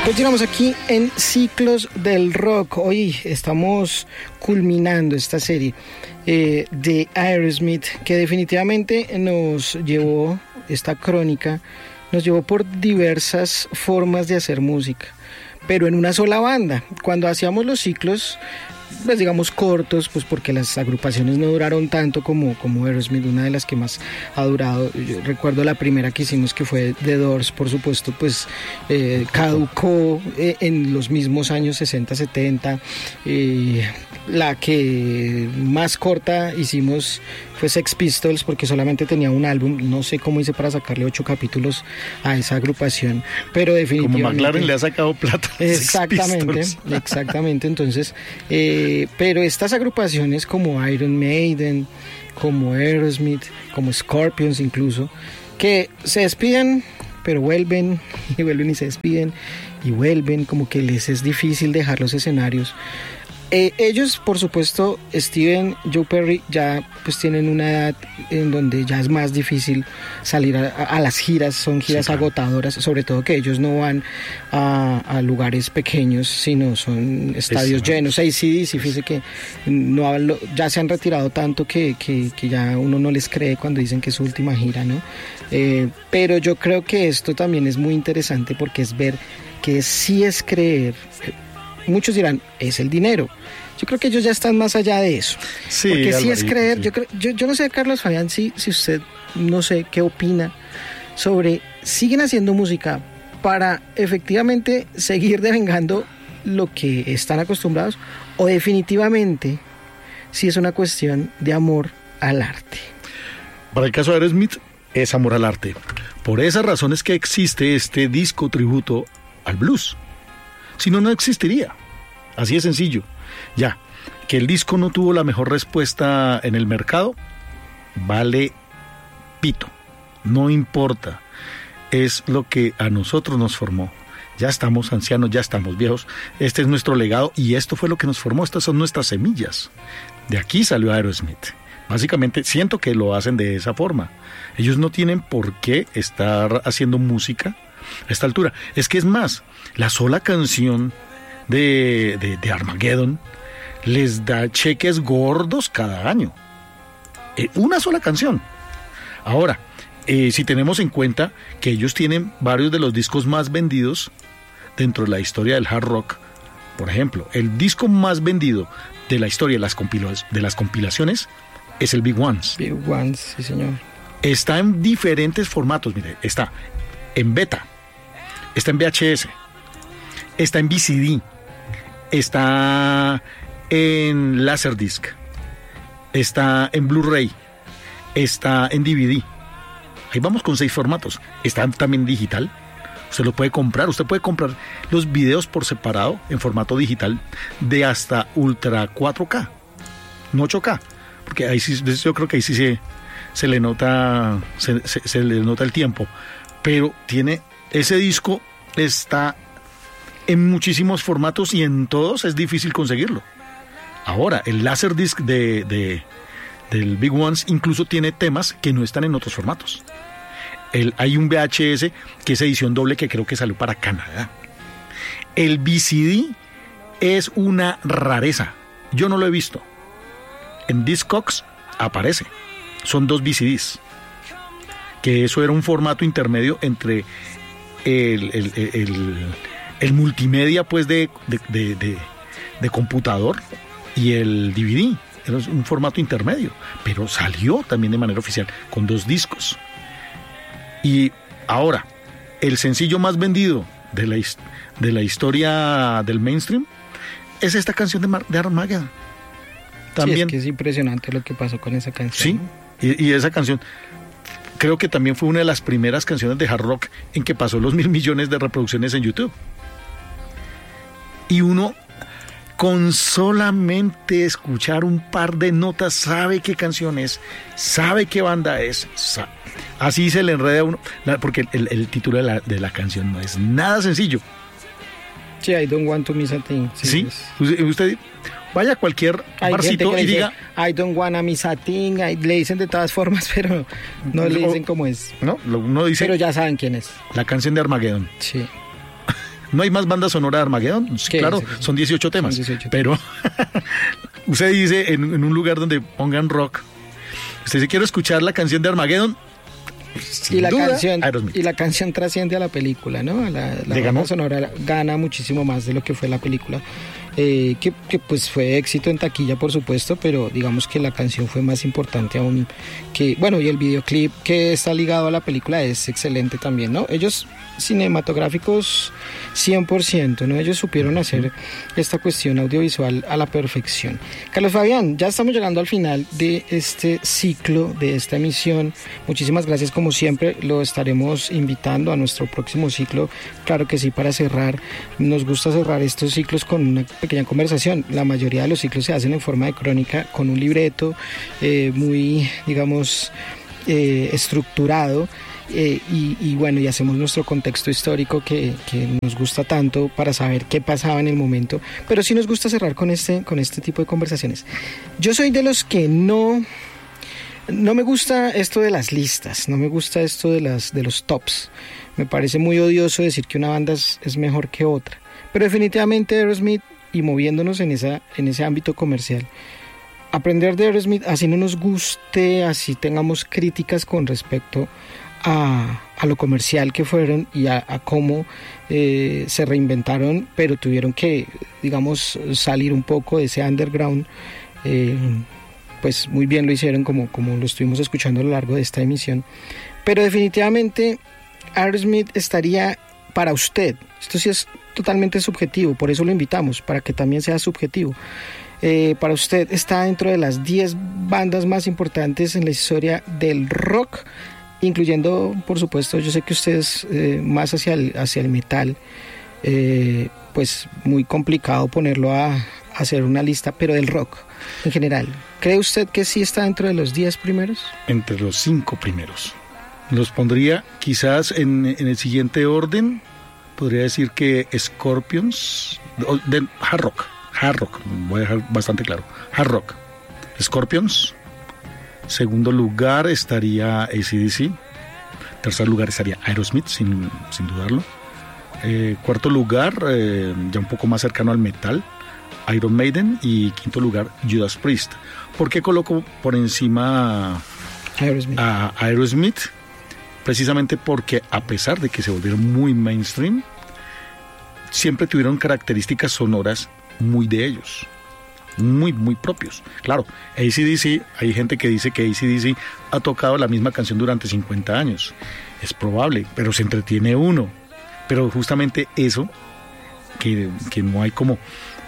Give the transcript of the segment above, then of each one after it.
Continuamos aquí en Ciclos del Rock. Hoy estamos culminando esta serie de Aerosmith, que definitivamente nos llevó, esta crónica, nos llevó por diversas formas de hacer música, pero en una sola banda. Cuando hacíamos los ciclos, pues digamos cortos, pues porque las agrupaciones no duraron tanto como Aerosmith, una de las que más ha durado. Yo recuerdo la primera que hicimos, que fue The Doors, por supuesto, pues caducó en los mismos años 60, 70. La que más corta hicimos fue Sex Pistols, porque solamente tenía un álbum. No sé cómo hice para sacarle 8 capítulos a esa agrupación, pero definitivamente... Como McLaren le ha sacado plata. Exactamente. Entonces, pero estas agrupaciones como Iron Maiden, como Aerosmith, como Scorpions incluso, que se despiden, pero vuelven y vuelven y se despiden y vuelven, como que les es difícil dejar los escenarios. Ellos, por supuesto, Steven, Joe Perry, ya pues tienen una edad en donde ya es más difícil salir a las giras, son giras agotadoras, sobre todo que ellos no van a lugares pequeños, sino son estadios llenos. AC/DC, fíjese que ya se han retirado tanto que ya uno no les cree cuando dicen que es su última gira, ¿no? Pero yo creo que esto también es muy interesante, porque es ver que sí es creer. Muchos dirán, es el dinero. Yo creo que ellos ya están más allá de eso. Sí, porque sí es creer. Sí. Yo no sé, Carlos Fabián, si usted, no sé, qué opina sobre, siguen haciendo música para efectivamente seguir devengando lo que están acostumbrados, o definitivamente si es una cuestión de amor al arte. Para el caso de Aerosmith, es amor al arte. Por esas razones que existe este disco tributo al blues. Si no, no existiría. Así de sencillo. Ya, que el disco no tuvo la mejor respuesta en el mercado, vale pito. No importa. Es lo que a nosotros nos formó. Ya estamos ancianos, ya estamos viejos. Este es nuestro legado y esto fue lo que nos formó. Estas son nuestras semillas. De aquí salió Aerosmith. Básicamente siento que lo hacen de esa forma. Ellos no tienen por qué estar haciendo música a esta altura. Es que es más, la sola canción de Armageddon les da cheques gordos cada año. Una sola canción. Ahora, si tenemos en cuenta que ellos tienen varios de los discos más vendidos dentro de la historia del hard rock. Por ejemplo, el disco más vendido de la historia de las compilaciones es el Big Ones. Big Ones, sí señor. Está en diferentes formatos, mire, está en beta, está en VHS, está en VCD, está en Laserdisc, está en Blu-ray, está en DVD. Ahí vamos con 6 formatos. Está también digital. Usted lo puede comprar. Usted puede comprar los videos por separado en formato digital de hasta Ultra 4K, no 8K, porque ahí sí, yo creo que ahí sí se le nota se le nota el tiempo. Pero tiene ese disco, está en muchísimos formatos y en todos es difícil conseguirlo. Ahora, el Laserdisc del Big Ones incluso tiene temas que no están en otros formatos. Hay un VHS que es edición doble que creo que salió para Canadá. El VCD es una rareza. Yo no lo he visto. En Discogs aparece. Son 2 VCDs. Que eso era un formato intermedio entre el multimedia pues de computador y el DVD. Era un formato intermedio, pero salió también de manera oficial con 2 discos. Y ahora, el sencillo más vendido de la historia del mainstream es esta canción de Armageddon. También, sí, es que es impresionante lo que pasó con esa canción. Sí, y esa canción creo que también fue una de las primeras canciones de hard rock en que pasó los 1.000 millones de reproducciones en YouTube. Y uno, con solamente escuchar un par de notas, sabe qué canción es, sabe qué banda es, así se le enreda a uno, porque el título de la canción no es nada sencillo. Sí, I don't want to miss a thing. Sí, usted vaya a cualquier barcito y diga I don't want to miss a thing, le dicen de todas formas, pero no le dicen cómo es. No, uno dice, pero ya saben quién es. La canción de Armageddon. Sí. ¿No hay más banda sonora de Armageddon? Claro, son 18 temas. Son 18 pero usted dice en un lugar donde pongan rock, usted dice, quiero escuchar la canción de Armageddon. Y la canción trasciende a la película, ¿no? La banda sonora gana muchísimo más de lo que fue la película. Que pues fue éxito en taquilla, por supuesto, pero digamos que la canción fue más importante aún que, bueno, y el videoclip que está ligado a la película es excelente también, ¿no? Ellos cinematográficos 100%, ¿no? Ellos supieron hacer esta cuestión audiovisual a la perfección. Carlos Fabián, ya estamos llegando al final de este ciclo, de esta emisión. Muchísimas gracias, como siempre, lo estaremos invitando a nuestro próximo ciclo, claro que sí, para cerrar. Nos gusta cerrar estos ciclos con una pequeña conversación. La mayoría de los ciclos se hacen en forma de crónica, con un libreto muy, digamos, estructurado. Y bueno, y hacemos nuestro contexto histórico que nos gusta tanto para saber qué pasaba en el momento, pero sí nos gusta cerrar con este tipo de conversaciones. Yo soy de los que no me gusta esto de las listas, no me gusta esto de los tops. Me parece muy odioso decir que una banda es mejor que otra, pero definitivamente Aerosmith, y moviéndonos en ese ámbito comercial, aprender de Aerosmith, así no nos guste, así tengamos críticas con respecto a lo comercial que fueron y a cómo se reinventaron, pero tuvieron que, digamos, salir un poco de ese underground. Pues muy bien lo hicieron, como lo estuvimos escuchando a lo largo de esta emisión. Pero definitivamente Aerosmith estaría para usted, esto sí es totalmente subjetivo, por eso lo invitamos, para que también sea subjetivo. Para usted está dentro de las 10 bandas más importantes en la historia del rock, incluyendo, por supuesto, yo sé que usted es más hacia el metal, pues muy complicado ponerlo a hacer una lista, pero del rock en general, ¿cree usted que sí está dentro de los 10 primeros? Entre los 5 primeros. Los pondría quizás en el siguiente orden. Podría decir que Scorpions, de hard rock, voy a dejar bastante claro, hard rock, Scorpions. Segundo lugar estaría AC/DC. Tercer lugar estaría Aerosmith, sin dudarlo. Cuarto lugar, ya un poco más cercano al metal, Iron Maiden. Y quinto lugar, Judas Priest. ¿Por qué coloco por encima a Aerosmith? Precisamente porque, a pesar de que se volvieron muy mainstream, siempre tuvieron características sonoras muy de ellos, muy, muy propios. Claro, AC/DC, hay gente que dice que AC/DC ha tocado la misma canción durante 50 años. Es probable, pero se entretiene uno. Pero justamente eso, que no hay como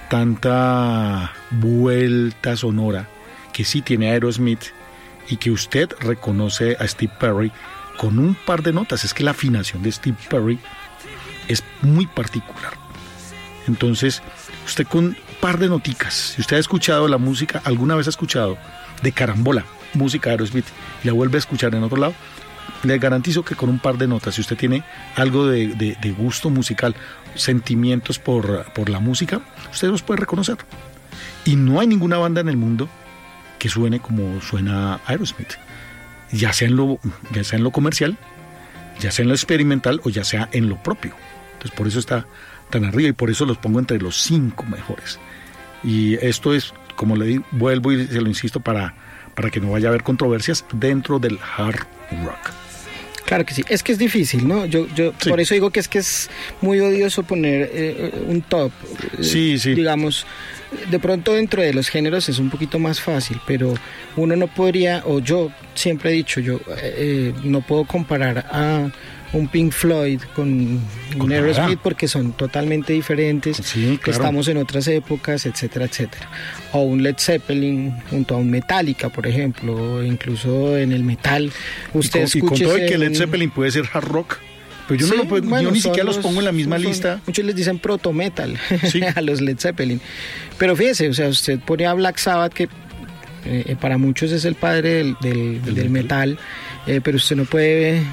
tanta vuelta sonora que sí tiene Aerosmith, y que usted reconoce a Steve Perry con un par de notas. Es que la afinación de Steve Perry es muy particular. Entonces, usted con un par de noticas, si usted ha escuchado la música, alguna vez ha escuchado de carambola música de Aerosmith y la vuelve a escuchar en otro lado, le garantizo que con un par de notas, si usted tiene algo de gusto musical, sentimientos por la música, usted los puede reconocer. Y no hay ninguna banda en el mundo que suene como suena Aerosmith, ya sea en lo comercial, ya sea en lo experimental o ya sea en lo propio. Entonces por eso está tan arriba y por eso los pongo entre los 5 mejores. Y esto es, como le digo, vuelvo y se lo insisto, para que no vaya a haber controversias dentro del hard rock. Claro que sí, es que es difícil, ¿no? Yo sí. Por eso digo que es muy odioso poner un top. Sí. Digamos, de pronto dentro de los géneros es un poquito más fácil, pero uno no podría, o yo siempre he dicho, no puedo comparar a un Pink Floyd con Aerosmith porque son totalmente diferentes, sí, claro. Estamos en otras épocas, etcétera, etcétera. O un Led Zeppelin junto a un Metallica, por ejemplo, incluso en el metal. Usted y con todo que Led Zeppelin puede ser hard rock, pero yo sí, no lo puedo, bueno, yo ni siquiera los pongo en la misma lista. Muchos les dicen proto metal, sí. A los Led Zeppelin. Pero fíjese, o sea, usted pone a Black Sabbath, que para muchos es el padre del metal. Pero usted no puede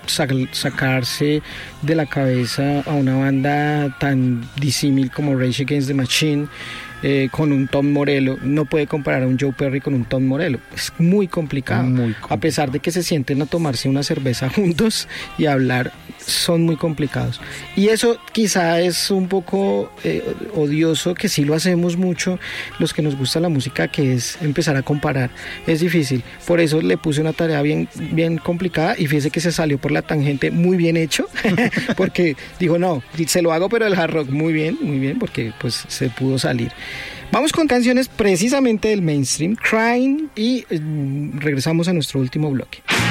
sacarse de la cabeza a una banda tan disímil como Rage Against the Machine, con un Tom Morello. No puede comparar a un Joe Perry con un Tom Morello. Es muy complicado. A pesar de que se sienten a tomarse una cerveza juntos y a hablar, son muy complicados. Y eso quizá es un poco odioso, que sí lo hacemos mucho los que nos gusta la música, que es empezar a comparar. Es difícil. Por eso le puse una tarea bien complicada, y fíjese que se salió por la tangente muy bien hecho, porque dijo, no, se lo hago, pero el hard rock muy bien, porque pues se pudo salir. Vamos con canciones precisamente del mainstream, Crying, y regresamos a nuestro último bloque.